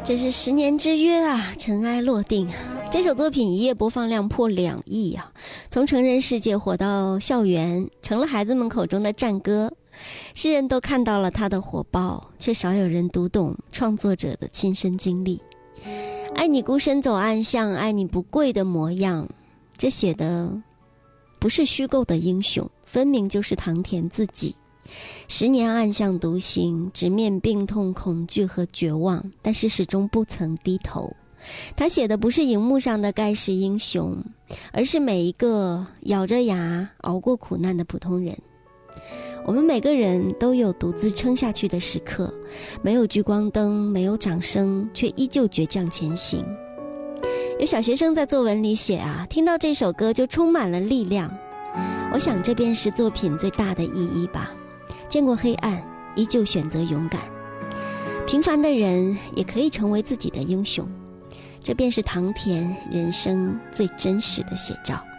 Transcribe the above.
这是10年之约啊，尘埃落定。这首作品一夜播放量破2亿啊，从成人世界火到校园，成了孩子们口中的战歌。世人都看到了他的火爆，却少有人读懂创作者的亲身经历。爱你孤身走暗巷，爱你不跪的模样，这写的不是虚构的英雄，分明就是唐田自己。10年暗巷独行，直面病痛、恐惧和绝望，但是始终不曾低头。他写的不是荧幕上的盖世英雄，而是每一个咬着牙熬过苦难的普通人。我们每个人都有独自撑下去的时刻，没有聚光灯，没有掌声，却依旧倔强前行。有小学生在作文里写啊，听到这首歌就充满了力量。我想这便是作品最大的意义吧。见过黑暗，依旧选择勇敢。平凡的人也可以成为自己的英雄，这便是唐田人生最真实的写照。